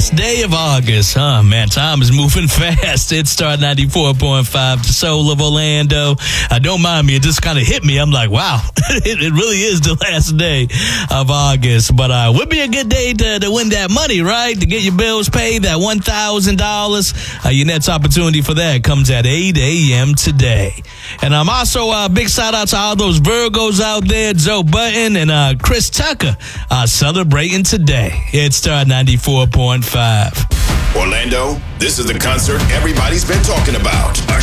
last day of August. Man, time is moving fast. It's Star 94.5, the soul of Orlando. Don't mind me, it just kind of hit me. I'm like, wow, it really is the last day of August. But would be a good day to win that money, right? To get your bills paid, that $1,000. Your next opportunity for that comes at 8 a.m. today. And I'm also a big shout out to all those Virgos out there, Joe Button and Chris Tucker celebrating today. It's Star 94.5. Orlando, this is the concert everybody's been talking about.